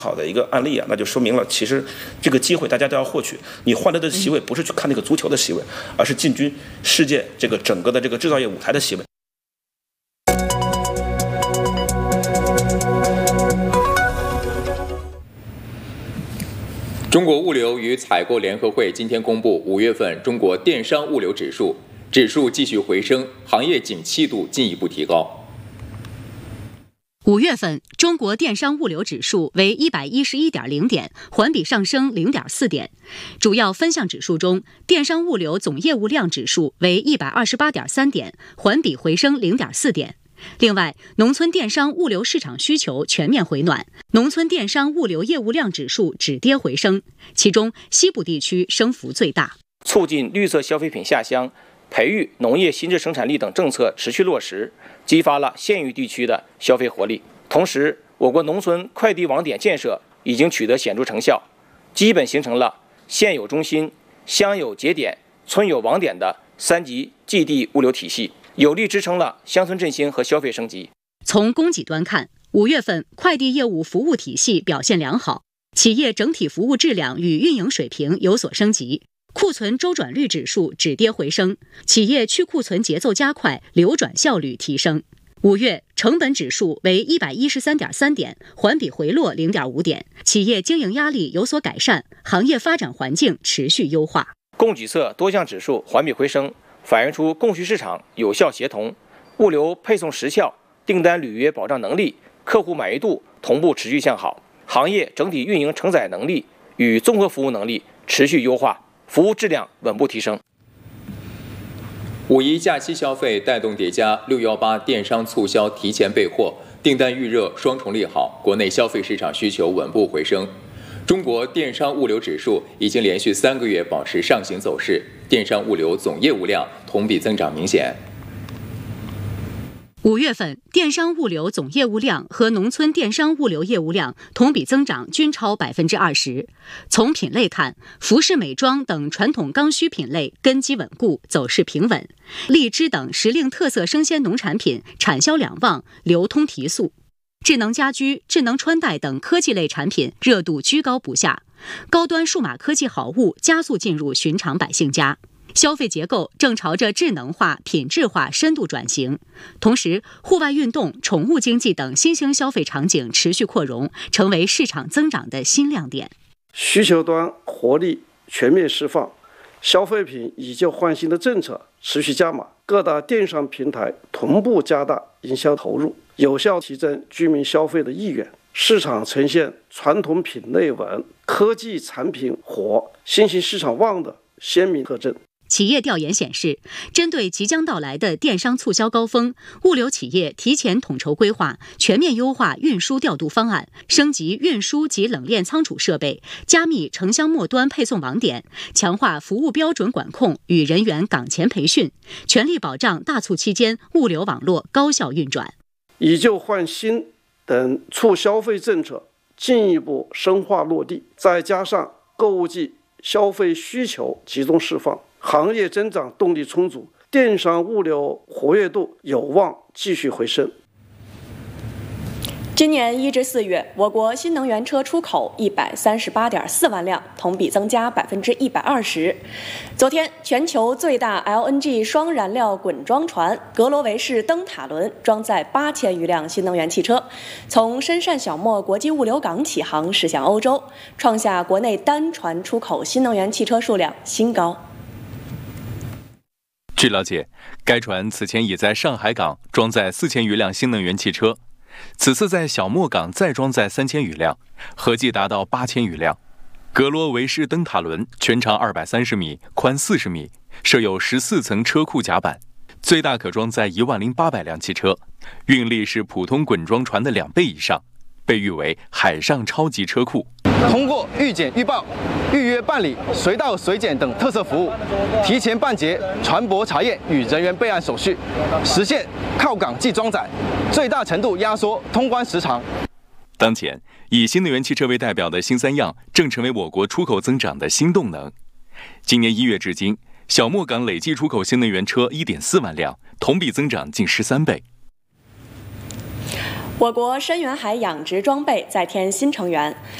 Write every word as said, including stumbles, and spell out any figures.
好的一个案例啊，那就说明了，其实这个机会大家都要获取。你换来的席位不是去看那个足球的席位，而是进军世界这个整个的这个制造业舞台的席位。 中国物流与采购联合会今天公布五月份中国电商物流指数，指数继续回升，行业景气度进一步提高。 五月份，中国电商物流指数为一百一十一点零点，环比上升零点四点。主要分项指数中，电商物流总业务量指数为一百二十八点三点，环比回升零点四点。另外，农村电商物流市场需求全面回暖，农村电商物流业务量指数止跌回升，其中西部地区升幅最大。 促进绿色消费品下乡，培育农业新质生产力等政策持续落实，激发了县域地区的消费活力。同时，我国农村快递网点建设已经取得显著成效，基本形成了县有中心、乡有节点、村有网点的三级寄递物流体系，有力支撑了乡村振兴和消费升级。 从供给端看，五月份快递业务服务体系表现良好，企业整体服务质量与运营水平有所升级，库存周转率指数止跌回升，企业去库存节奏加快，流转效率提升。五月成本指数为一百一十三点三点，环比回落零点五点，企业经营压力有所改善，行业发展环境持续优化。 供给侧多项指数环比回升，反映出供需市场有效协同，物流配送时效、订单履约保障能力、客户满意度同步持续向好，行业整体运营承载能力与综合服务能力持续优化，服务质量稳步提升。 五一假期消费带动叠加，六一八电商促销提前备货，订单预热双重利好，国内消费市场需求稳步回升。中国电商物流指数已经连续三个月保持上行走势，电商物流总业务量同比增长明显。 五月份，电商物流总业务量和农村电商物流业务量同比增长均超百分之二十。从品类看，服饰美妆等传统刚需品类根基稳固，走势平稳；荔枝等时令特色生鲜农产品产销两旺，流通提速；智能家居、智能穿戴等科技类产品热度居高不下，高端数码科技好物加速进入寻常百姓家。消费结构正朝着智能化、品质化深度转型，同时户外运动、宠物经济等新兴消费场景持续扩容，成为市场增长的新亮点。 需求端活力全面释放，消费品以旧换新的政策持续加码，各大电商平台同步加大营销投入，有效提振居民消费的意愿。市场呈现传统品类稳、科技产品火、新兴市场旺的鲜明特征。 企业调研显示，针对即将到来的电商促销高峰，物流企业提前统筹规划，全面优化运输调度方案，升级运输及冷链仓储设备，加密城乡末端配送网点，强化服务标准管控与人员岗前培训，全力保障大促期间物流网络高效运转。 以旧换新等促消费政策进一步深化落地，再加上购物季消费需求集中释放，行业增长动力充足，电商物流活跃度有望继续回升。 今年一至四月，我国新能源车出口一百三十八点四万辆，同比增加百分之一百二十。昨天，全球最大 L N G 双燃料滚装船格罗维氏灯塔轮装载八千余辆新能源汽车，从深汕小莫国际物流港起航驶向欧洲，创下国内单船出口新能源汽车数量新高。 据了解，该船此前已在上海港装载四千余辆新能源汽车，此次在小莫港再装载三千余辆，合计达到八千余辆。格罗维氏灯塔轮全长二百三十米，宽四十米，设有十四层车库甲板，最大可装载一万零八百辆汽车，运力是普通滚装船的两倍以上，被誉为海上超级车库。 通过预检预报、预约办理、随到随检等特色服务，提前办结船舶查验与人员备案手续，实现靠港即装载，最大程度压缩通关时长。 当前，以新能源汽车为代表的新三样正成为我国出口增长的新动能。今年一月至今，小莫港累计出口新能源车一点四万辆，同比增长近十三倍。 我国深远海养殖装备再添新成员。